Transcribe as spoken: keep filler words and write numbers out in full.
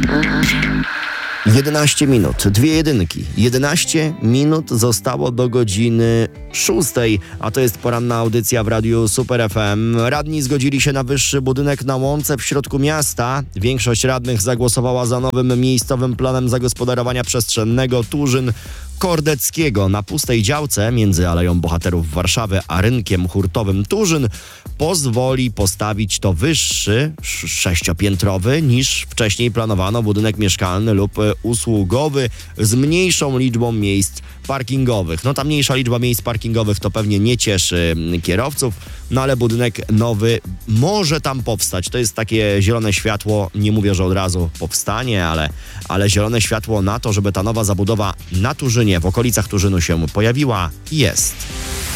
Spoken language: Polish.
jedenaście minut, dwie jedynki. jedenaście minut zostało do godziny szóstej, a to jest poranna audycja w Radiu Super F M. Radni zgodzili się na wyższy budynek na Łące w środku miasta. Większość radnych zagłosowała za nowym miejscowym planem zagospodarowania przestrzennego Turzyn Kordeckiego. Na pustej działce między Aleją Bohaterów Warszawy a rynkiem hurtowym Turzyn pozwoli postawić to wyższy, sz- sześciopiętrowy niż wcześniej planowano budynek mieszkalny lub e, usługowy z mniejszą liczbą miejsc parkingowych. No ta mniejsza liczba miejsc parkingowych to pewnie nie cieszy mm, kierowców, no ale budynek nowy może tam powstać. To jest takie zielone światło, nie mówię, że od razu powstanie, ale, ale zielone światło na to, żeby ta nowa zabudowa na Turzynie, w okolicach Turzynu się pojawiła, jest.